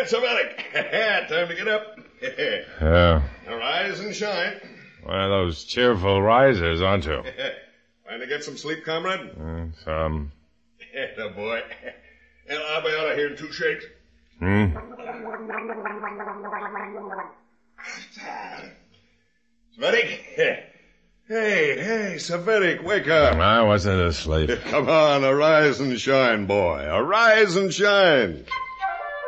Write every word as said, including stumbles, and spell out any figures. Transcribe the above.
right, Saveric. Time to get up. Yeah. Now rise and shine. One of those cheerful risers, aren't you? Trying to get some sleep, comrade? Uh, some. No, boy. And I'll be out of here in two shakes. Hmm? Saveric? Hey, hey, Saveric, wake up. I wasn't asleep. Come on, arise and shine, boy. Arise and shine.